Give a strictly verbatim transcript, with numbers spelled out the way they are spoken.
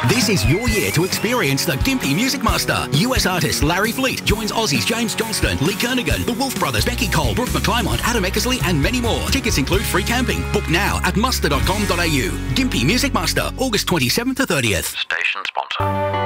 This is your year to experience the Gympie Music Master. U S artist Larry Fleet joins Aussies James Johnston, Lee Kernaghan, the Wolf Brothers, Becky Cole, Brooke McClymont, Adam Eckersley and many more. Tickets include free camping. Book now at muster dot com dot a u. Gympie Music Master, August twenty-seventh to thirtieth. Station sponsor.